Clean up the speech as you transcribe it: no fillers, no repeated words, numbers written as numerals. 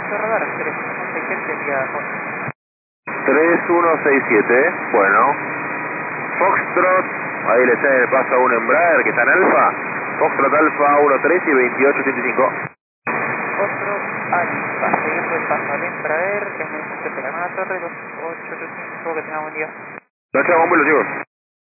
nuestro radar, 3167 vía Fox. 3167, bueno. Foxtrot, ahí le está en el paso a un Embraer que está en Alfa. Foxtrot Alfa 13 y 2885. Otro Alfa, siguiendo el paso al Embraer, en el centro de la Torre 2885, que tenga buen día. Gracias, bomberos, chicos.